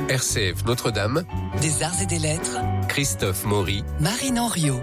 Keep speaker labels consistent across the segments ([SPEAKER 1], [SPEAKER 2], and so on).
[SPEAKER 1] RCF Notre-Dame,
[SPEAKER 2] des arts et des lettres,
[SPEAKER 1] Christophe Maury,
[SPEAKER 2] Marine Henriot.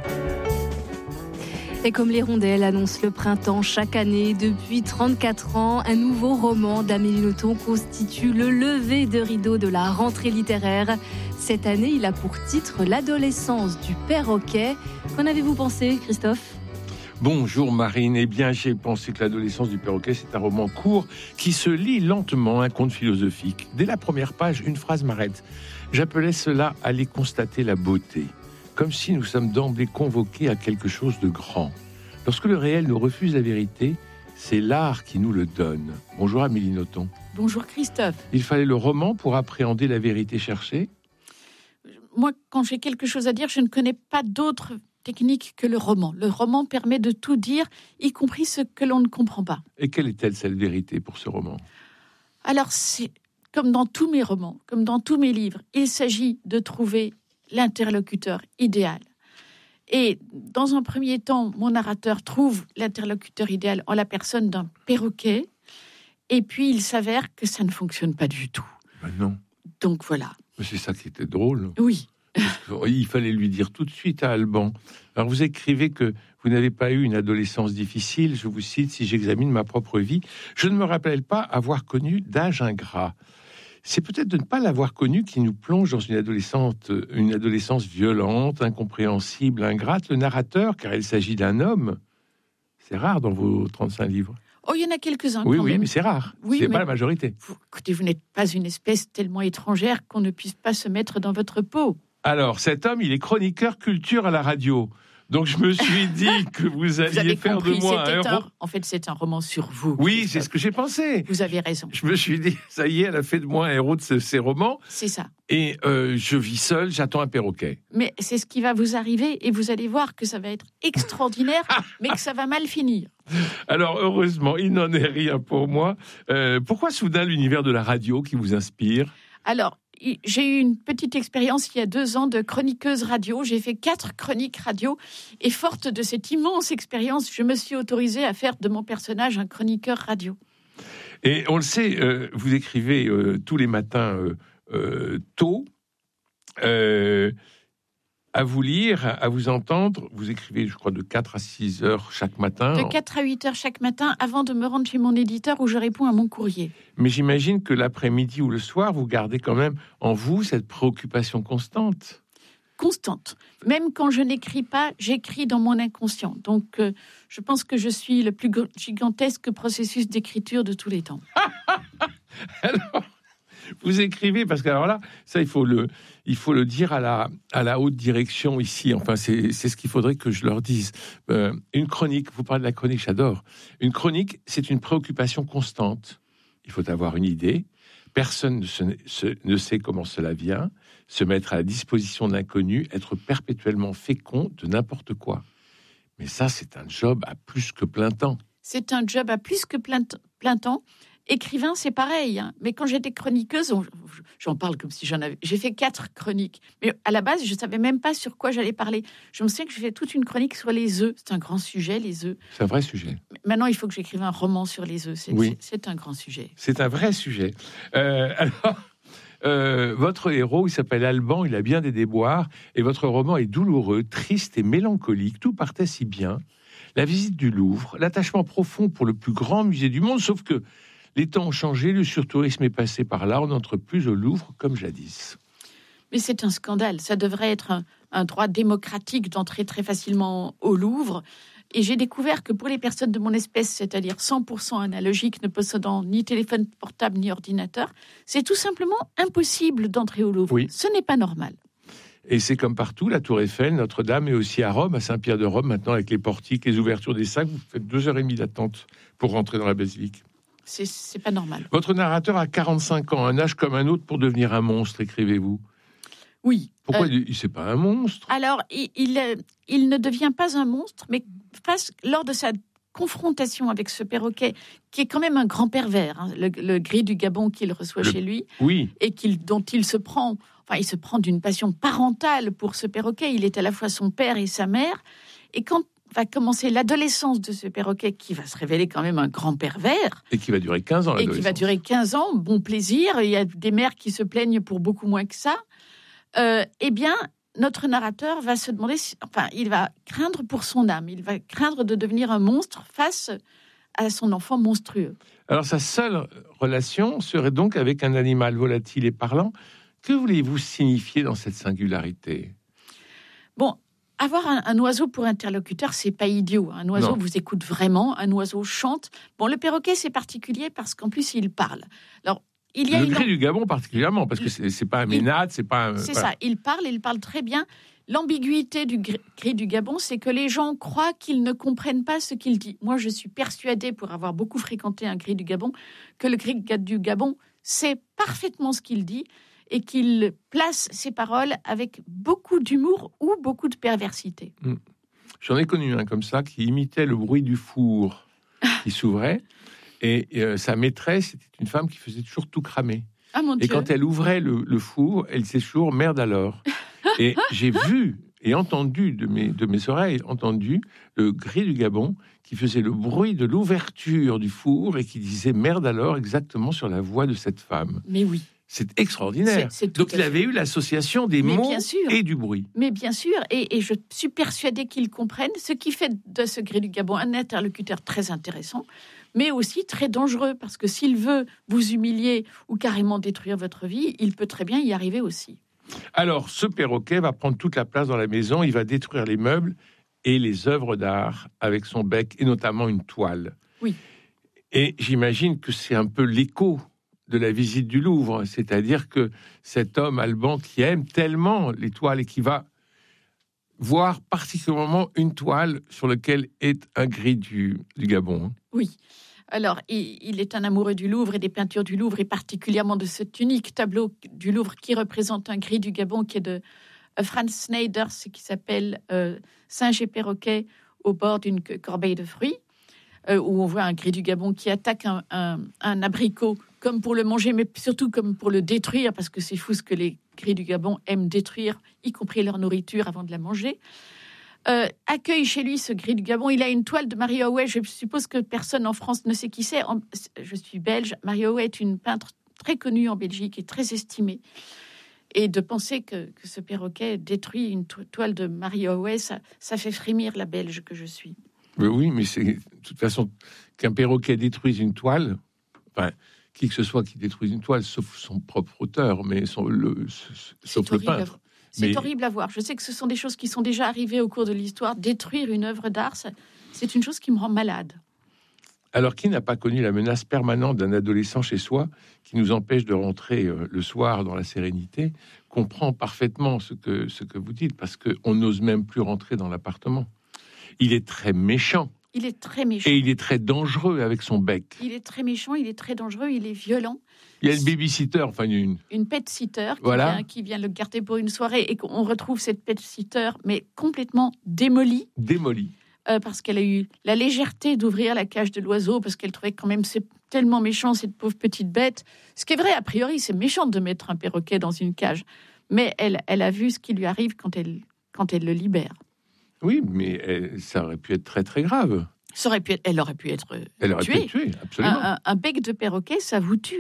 [SPEAKER 3] Et comme l'Hirondelle annonce le printemps chaque année, depuis 34 ans, un nouveau roman d'Amélie Nothomb constitue le lever de rideau de la rentrée littéraire. Cette année, il a pour titre L'adolescence du perroquet. Qu'en avez-vous pensé, Christophe ?
[SPEAKER 4] Bonjour Marine, eh bien j'ai pensé que L'adolescence du perroquet, c'est un roman court qui se lit lentement, un conte philosophique. Dès la première page, une phrase m'arrête. J'appelais cela « aller constater la beauté », comme si nous sommes d'emblée convoqués à quelque chose de grand. Lorsque le réel nous refuse la vérité, c'est l'art qui nous le donne. Bonjour Amélie Nothomb.
[SPEAKER 5] Bonjour Christophe.
[SPEAKER 4] Il fallait le roman pour appréhender la vérité cherchée ?
[SPEAKER 5] Moi, quand j'ai quelque chose à dire, je ne connais pas d'autre technique que le roman. Le roman permet de tout dire, y compris ce que l'on ne comprend pas.
[SPEAKER 4] Et quelle est-elle, cette vérité pour ce roman ?
[SPEAKER 5] Alors, c'est comme dans tous mes romans, comme dans tous mes livres, il s'agit de trouver l'interlocuteur idéal. Et dans un premier temps, mon narrateur trouve l'interlocuteur idéal en la personne d'un perroquet, et puis il s'avère que ça ne fonctionne pas du tout.
[SPEAKER 4] Ben non.
[SPEAKER 5] Donc voilà.
[SPEAKER 4] Mais c'est ça qui était drôle.
[SPEAKER 5] Oui.
[SPEAKER 4] Il fallait lui dire tout de suite à Alban. Alors vous écrivez que vous n'avez pas eu une adolescence difficile. Je vous cite, si j'examine ma propre vie, je ne me rappelle pas avoir connu d'âge ingrat. C'est peut-être de ne pas l'avoir connu qui nous plonge dans une adolescence violente, incompréhensible, ingrate. Le narrateur, car il s'agit d'un homme, c'est rare dans vos 35 livres.
[SPEAKER 5] Oh, il y en a quelques-uns.
[SPEAKER 4] Oui,
[SPEAKER 5] quand même.
[SPEAKER 4] Mais c'est rare.
[SPEAKER 5] Oui,
[SPEAKER 4] c'est pas la majorité.
[SPEAKER 5] Écoutez, vous n'êtes pas une espèce tellement étrangère qu'on ne puisse pas se mettre dans votre peau.
[SPEAKER 4] Alors, cet homme, il est chroniqueur culture à la radio. Donc, je me suis dit que vous alliez faire de moi un héros.
[SPEAKER 5] En fait, c'est un roman sur vous.
[SPEAKER 4] Oui, c'est ce que j'ai pensé.
[SPEAKER 5] Vous avez raison.
[SPEAKER 4] Je me suis dit, ça y est, elle a fait de moi un héros de ces romans.
[SPEAKER 5] C'est ça.
[SPEAKER 4] Et je vis seul, j'attends un perroquet.
[SPEAKER 5] Mais c'est ce qui va vous arriver et vous allez voir que ça va être extraordinaire, mais que ça va mal finir.
[SPEAKER 4] Alors, heureusement, il n'en est rien pour moi. Pourquoi soudain l'univers de la radio qui vous inspire ?
[SPEAKER 5] Alors, j'ai eu une petite expérience il y a 2 ans de chroniqueuse radio. J'ai fait 4 chroniques radio et forte de cette immense expérience, je me suis autorisée à faire de mon personnage un chroniqueur radio.
[SPEAKER 4] Et on le sait, vous écrivez tous les matins tôt. À vous lire, à vous entendre, vous écrivez, je crois, de 4 à 6 heures chaque matin.
[SPEAKER 5] De 4 à 8 heures chaque matin, avant de me rendre chez mon éditeur où je réponds à mon courrier.
[SPEAKER 4] Mais j'imagine que l'après-midi ou le soir, vous gardez quand même en vous cette préoccupation constante.
[SPEAKER 5] Constante. Même quand je n'écris pas, j'écris dans mon inconscient. Donc, je pense que je suis le plus gigantesque processus d'écriture de tous les temps.
[SPEAKER 4] Alors, vous écrivez, parce que alors là, ça, il faut le dire à la haute direction ici. Enfin, c'est ce qu'il faudrait que je leur dise. Une chronique, vous parlez de la chronique, j'adore. Une chronique, c'est une préoccupation constante. Il faut avoir une idée. Personne ne sait comment cela vient. Se mettre à la disposition de l'inconnu, être perpétuellement fécond de n'importe quoi. Mais ça, c'est un job à plus que plein temps.
[SPEAKER 5] C'est un job à plus que plein temps. Écrivain, c'est pareil. Hein. Mais quand j'étais chroniqueuse, j'en parle comme si j'en avais... J'ai fait 4 chroniques. Mais à la base, je ne savais même pas sur quoi j'allais parler. Je me souviens que j'ai fait toute une chronique sur les œufs. C'est un grand sujet, les œufs.
[SPEAKER 4] C'est un vrai sujet.
[SPEAKER 5] Maintenant, il faut que j'écrive un roman sur les œufs. C'est un grand sujet.
[SPEAKER 4] C'est un vrai sujet. Votre héros, il s'appelle Alban, il a bien des déboires. Et votre roman est douloureux, triste et mélancolique. Tout partait si bien. La visite du Louvre, l'attachement profond pour le plus grand musée du monde, sauf que les temps ont changé, le surtourisme est passé par là, on n'entre plus au Louvre comme jadis.
[SPEAKER 5] Mais c'est un scandale, ça devrait être un droit démocratique d'entrer très facilement au Louvre. Et j'ai découvert que pour les personnes de mon espèce, c'est-à-dire 100% analogiques, ne possédant ni téléphone portable ni ordinateur, c'est tout simplement impossible d'entrer au Louvre.
[SPEAKER 4] Oui.
[SPEAKER 5] Ce n'est pas normal.
[SPEAKER 4] Et c'est comme partout, la Tour Eiffel, Notre-Dame, et aussi à Rome, à Saint-Pierre de Rome, maintenant avec les portiques, les ouvertures des sacs, vous faites 2h30 d'attente pour rentrer dans la basilique.
[SPEAKER 5] C'est pas normal.
[SPEAKER 4] Votre narrateur a 45 ans, un âge comme un autre pour devenir un monstre, écrivez-vous.
[SPEAKER 5] Oui.
[SPEAKER 4] Pourquoi c'est pas un monstre ?
[SPEAKER 5] Alors, il ne devient pas un monstre, mais lors de sa confrontation avec ce perroquet, qui est quand même un grand pervers, hein, le gris du Gabon qu'il reçoit chez lui,
[SPEAKER 4] oui.
[SPEAKER 5] Et dont il se prend d'une passion parentale pour ce perroquet. Il est à la fois son père et sa mère. Et quand va commencer l'adolescence de ce perroquet qui va se révéler quand même un grand pervers.
[SPEAKER 4] Et qui va durer 15 ans,
[SPEAKER 5] Et qui va durer 15 ans, bon plaisir. Il y a des mères qui se plaignent pour beaucoup moins que ça. Eh bien, notre narrateur va se demander, il va craindre pour son âme. Il va craindre de devenir un monstre face à son enfant monstrueux.
[SPEAKER 4] Alors, sa seule relation serait donc avec un animal volatile et parlant. Que voulez-vous signifier dans cette singularité ?
[SPEAKER 5] Bon, avoir un oiseau pour interlocuteur, c'est pas idiot. Un oiseau vous écoute vraiment, un oiseau chante. Bon, le perroquet, c'est particulier parce qu'en plus, il parle. Alors, il y a
[SPEAKER 4] le gris du Gabon particulièrement, parce que c'est pas un ménade, c'est pas un...
[SPEAKER 5] C'est
[SPEAKER 4] voilà.
[SPEAKER 5] ça, il parle très bien. L'ambiguïté du gris du Gabon, c'est que les gens croient qu'ils ne comprennent pas ce qu'il dit. Moi, je suis persuadée, pour avoir beaucoup fréquenté un gris du Gabon, que le gris du Gabon sait parfaitement ce qu'il dit et qu'il place ses paroles avec beaucoup d'humour ou beaucoup de perversité.
[SPEAKER 4] J'en ai connu un comme ça qui imitait le bruit du four qui s'ouvrait. Et sa maîtresse, c'était une femme qui faisait toujours tout cramer.
[SPEAKER 5] Ah, mon Dieu.
[SPEAKER 4] Et quand elle ouvrait le four, elle disait toujours « merde alors ». Et j'ai vu et entendu de mes oreilles, le gris du Gabon qui faisait le bruit de l'ouverture du four et qui disait « merde alors » exactement sur la voix de cette femme.
[SPEAKER 5] Mais oui.
[SPEAKER 4] C'est extraordinaire. Donc il avait eu l'association des mots et du bruit.
[SPEAKER 5] Mais bien sûr, et je suis persuadée qu'il comprenne, ce qui fait de ce gris du Gabon un interlocuteur très intéressant, mais aussi très dangereux, parce que s'il veut vous humilier ou carrément détruire votre vie, il peut très bien y arriver aussi.
[SPEAKER 4] Alors, ce perroquet va prendre toute la place dans la maison, il va détruire les meubles et les œuvres d'art avec son bec, et notamment une toile.
[SPEAKER 5] Oui.
[SPEAKER 4] Et j'imagine que c'est un peu l'écho de la visite du Louvre, c'est-à-dire que cet homme Alban qui aime tellement les toiles et qui va voir particulièrement une toile sur laquelle est un gris du Gabon.
[SPEAKER 5] Oui. Alors, il est un amoureux du Louvre et des peintures du Louvre, et particulièrement de cet unique tableau du Louvre qui représente un gris du Gabon, qui est de Franz Sneijder, qui s'appelle Singe et perroquet au bord d'une corbeille de fruits, où on voit un gris du Gabon qui attaque un abricot comme pour le manger, mais surtout comme pour le détruire, parce que c'est fou ce que les gris du Gabon aiment détruire, y compris leur nourriture avant de la manger. Accueille chez lui ce gris du Gabon. Il a une toile de Marie Howe. Je suppose que personne en France ne sait qui c'est. Je suis belge. Marie Howe est une peintre très connue en Belgique et très estimée. Et de penser que ce perroquet détruit une toile de Marie Howe, ça fait frémir la Belge que je suis.
[SPEAKER 4] Mais oui, mais c'est de toute façon qu'un perroquet détruise une toile, enfin, qui que ce soit qui détruise une toile, sauf son propre auteur, mais sauf le peintre.
[SPEAKER 5] C'est horrible à voir. Je sais que ce sont des choses qui sont déjà arrivées au cours de l'histoire. Détruire une œuvre d'art, c'est une chose qui me rend malade.
[SPEAKER 4] Alors, qui n'a pas connu la menace permanente d'un adolescent chez soi qui nous empêche de rentrer le soir dans la sérénité, comprend parfaitement ce que vous dites, parce qu'on n'ose même plus rentrer dans l'appartement. Il est très méchant.
[SPEAKER 5] Il est très méchant.
[SPEAKER 4] Et il est très dangereux avec son bec.
[SPEAKER 5] Il est très méchant, il est très dangereux, il est violent.
[SPEAKER 4] Il y a une babysitter, enfin une
[SPEAKER 5] pet-sitter qui vient le garder pour une soirée, et qu'on retrouve cette pet-sitter, mais complètement démolie. Parce qu'elle a eu la légèreté d'ouvrir la cage de l'oiseau, parce qu'elle trouvait quand même c'est tellement méchant, cette pauvre petite bête. Ce qui est vrai, a priori, c'est méchant de mettre un perroquet dans une cage. Mais elle a vu ce qui lui arrive quand elle le libère.
[SPEAKER 4] Oui, mais ça aurait pu être très, très grave.
[SPEAKER 5] Elle aurait pu être
[SPEAKER 4] tuée, absolument.
[SPEAKER 5] Un bec de perroquet, ça vous tue.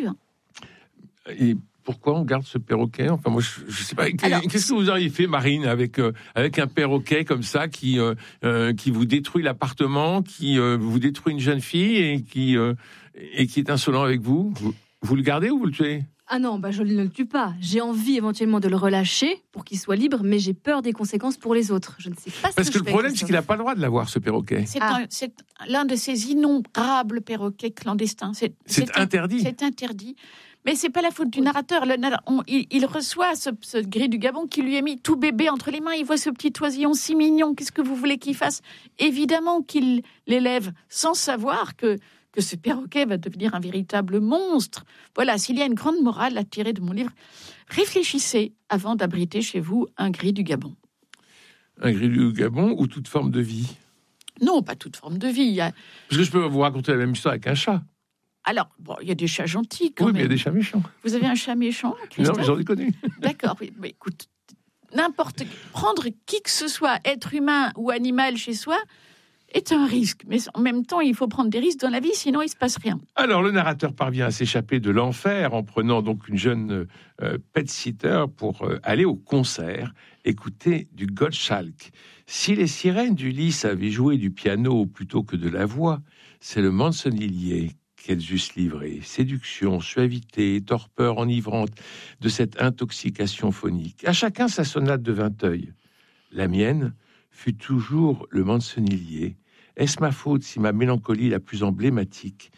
[SPEAKER 4] Et pourquoi on garde ce perroquet ? Enfin, moi, je ne sais pas. Qu'est-ce que vous auriez fait, Marine, avec un perroquet comme ça qui vous détruit l'appartement, qui vous détruit une jeune fille et qui est insolent avec vous ? Vous le gardez ou vous le tuez ?
[SPEAKER 3] Ah non, je ne le tue pas. J'ai envie éventuellement de le relâcher pour qu'il soit libre, mais j'ai peur des conséquences pour les autres. Je ne sais pas
[SPEAKER 4] Parce que le problème, c'est qu'il n'a pas le droit de l'avoir, ce perroquet.
[SPEAKER 5] C'est l'un de ces innombrables perroquets clandestins.
[SPEAKER 4] C'est interdit.
[SPEAKER 5] C'est interdit. Mais c'est pas la faute du narrateur. Il reçoit ce gris du Gabon qui lui a mis tout bébé entre les mains. Il voit ce petit oisillon si mignon. Qu'est-ce que vous voulez qu'il fasse ? Évidemment qu'il l'élève sans savoir que ce perroquet va devenir un véritable monstre. Voilà, s'il y a une grande morale à tirer de mon livre, réfléchissez avant d'abriter chez vous un gris du Gabon.
[SPEAKER 4] Un gris du Gabon ou toute forme de vie ?
[SPEAKER 5] Non, pas toute forme de vie.
[SPEAKER 4] Parce que je peux vous raconter la même histoire avec un chat.
[SPEAKER 5] Alors, il y a des chats gentils quand
[SPEAKER 4] même.
[SPEAKER 5] Oui,
[SPEAKER 4] mais il y a des chats méchants.
[SPEAKER 5] Vous avez un chat méchant, Christophe ?
[SPEAKER 4] Non, j'en ai connu.
[SPEAKER 5] D'accord, oui. Mais écoute, prendre qui que ce soit, être humain ou animal chez soi, est un risque. Mais en même temps, il faut prendre des risques dans la vie, sinon il ne se passe rien.
[SPEAKER 4] Alors, le narrateur parvient à s'échapper de l'enfer en prenant donc une jeune pet-sitter pour aller au concert, écouter du Gottschalk. Si les sirènes d'Ulysse avaient joué du piano plutôt que de la voix, c'est le Manzonillier qu'elles eussent livré. Séduction, suavité, torpeur enivrante de cette intoxication phonique. À chacun sa sonate de Vinteuil. La mienne fut toujours le Manzonillier. Est-ce ma faute si ma mélancolie la plus emblématique,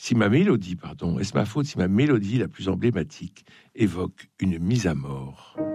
[SPEAKER 4] est-ce ma faute si ma mélodie la plus emblématique évoque une mise à mort?